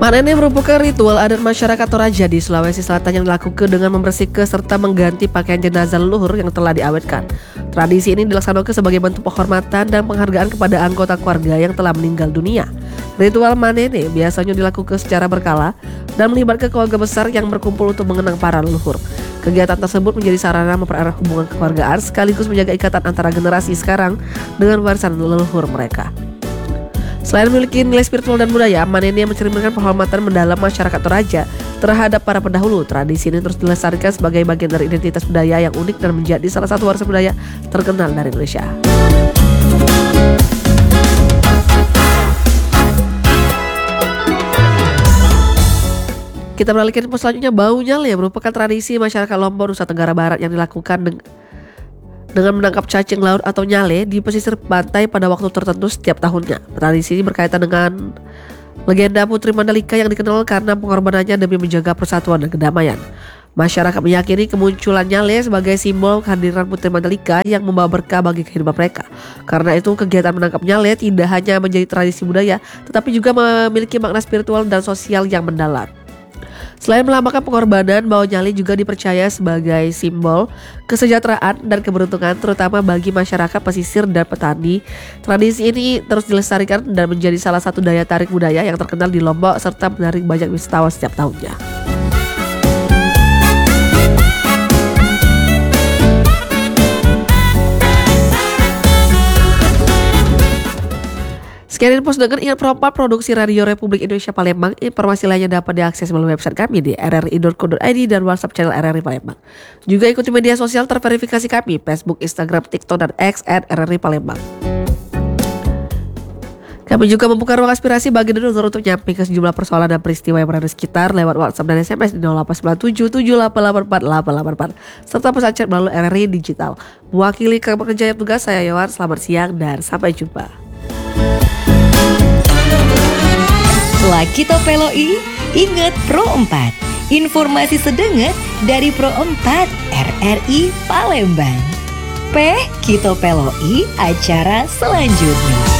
Manene merupakan ritual adat masyarakat Toraja di Sulawesi Selatan yang dilakukan dengan membersihkan serta mengganti pakaian jenazah leluhur yang telah diawetkan. Tradisi ini dilaksanakan sebagai bentuk penghormatan dan penghargaan kepada anggota keluarga yang telah meninggal dunia. Ritual Manene biasanya dilakukan secara berkala dan melibatkan keluarga besar yang berkumpul untuk mengenang para leluhur. Kegiatan tersebut menjadi sarana mempererat hubungan kekeluargaan sekaligus menjaga ikatan antara generasi sekarang dengan warisan leluhur mereka. Selain memiliki nilai spiritual dan budaya, Manene mencerminkan penghormatan mendalam masyarakat Toraja terhadap para pendahulu. Tradisi ini terus dilestarikan sebagai bagian dari identitas budaya yang unik dan menjadi salah satu warisan budaya terkenal dari Indonesia. Kita beralih ke info selanjutnya. Bau nyale merupakan tradisi masyarakat Lombok, Nusa Tenggara Barat yang dilakukan dengan menangkap cacing laut atau nyale di pesisir pantai pada waktu tertentu setiap tahunnya. Tradisi ini berkaitan dengan legenda Putri Mandalika yang dikenal karena pengorbanannya demi menjaga persatuan dan kedamaian. Masyarakat meyakini kemunculan nyale sebagai simbol kehadiran Putri Mandalika yang membawa berkah bagi kehidupan mereka. Karena itu kegiatan menangkap nyale tidak hanya menjadi tradisi budaya, tetapi juga memiliki makna spiritual dan sosial yang mendalam. Selain melambangkan pengorbanan, bau nyale juga dipercaya sebagai simbol kesejahteraan dan keberuntungan terutama bagi masyarakat pesisir dan petani. Tradisi ini terus dilestarikan dan menjadi salah satu daya tarik budaya yang terkenal di Lombok serta menarik banyak wisatawan setiap tahunnya. Sekian info dengan ingat Pro4 Produksi Radio Republik Indonesia Palembang. Informasi lainnya dapat diakses melalui website kami di rri.co.id dan WhatsApp channel RRI Palembang. Juga ikuti media sosial terverifikasi kami, Facebook, Instagram, TikTok, dan X @RRI Palembang. Kami juga membuka ruang aspirasi bagi donor untuk menyampaikan sejumlah persoalan dan peristiwa yang berada di sekitar lewat WhatsApp dan SMS di 0897 7884 884 serta pesan chat melalui RRI Digital. Mewakili kerja tugas saya Yohan, selamat siang dan sampai jumpa. Setelah kita peloi, ingat Pro4. Informasi sedenget dari Pro4 RRI Palembang. Kita peloi acara selanjutnya.